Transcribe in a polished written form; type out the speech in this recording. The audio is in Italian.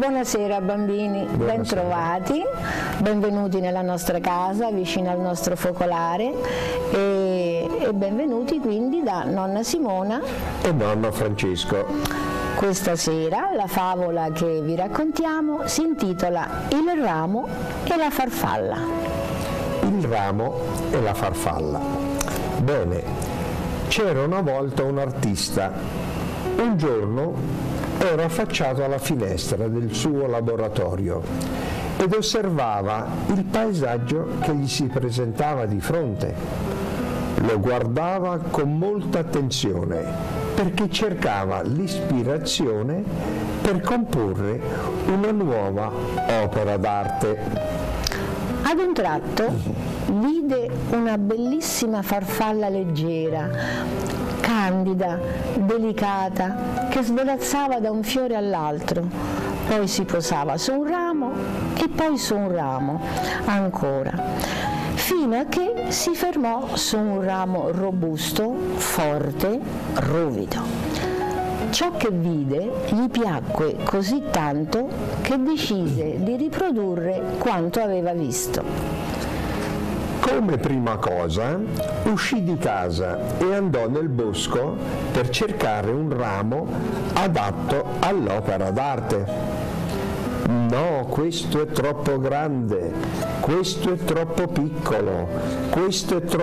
Buonasera bambini, Buonasera. Bentrovati, benvenuti nella nostra casa vicino al nostro focolare e benvenuti quindi da nonna Simona e nonno Francesco. Questa sera la favola che vi raccontiamo si intitola Il ramo e la farfalla. Il ramo e la farfalla. Bene, c'era una volta un artista. Un giorno era affacciato alla finestra del suo laboratorio ed osservava il paesaggio che gli si presentava di fronte. Lo guardava con molta attenzione perché cercava l'ispirazione per comporre una nuova opera d'arte. Ad un tratto vide una bellissima farfalla leggera, candida, delicata, che svolazzava da un fiore all'altro, poi si posava su un ramo e poi su un ramo ancora, fino a che si fermò su un ramo robusto, forte, ruvido. Ciò che vide gli piacque così tanto che decise di riprodurre quanto aveva visto. Come prima cosa uscì di casa e andò nel bosco per cercare un ramo adatto all'opera d'arte. No, questo è troppo grande, questo è troppo piccolo, questo è troppo